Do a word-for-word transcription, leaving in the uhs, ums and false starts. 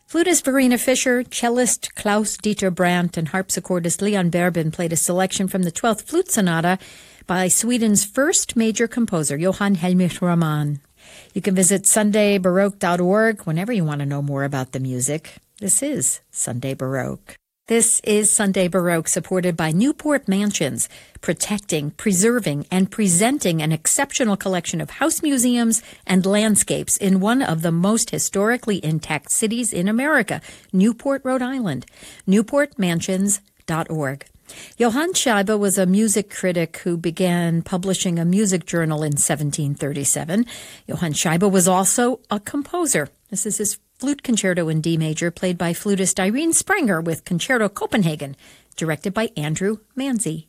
Flutist Verena Fischer, cellist Klaus-Dieter Brandt, and harpsichordist Leon Berben played a selection from the twelfth Flute Sonata by Sweden's first major composer, Johann Heinrich Riemann. You can visit sunday baroque dot org whenever you want to know more about the music. This is Sunday Baroque. This is Sunday Baroque, supported by Newport Mansions, protecting, preserving, and presenting an exceptional collection of house museums and landscapes in one of the most historically intact cities in America, Newport, Rhode Island. newport mansions dot org. Johann Scheibe was a music critic who began publishing a music journal in seventeen thirty-seven. Johann Scheibe was also a composer. This is his Flute Concerto in D major, played by flutist Irene Sprenger with Concerto Copenhagen, directed by Andrew Manzi.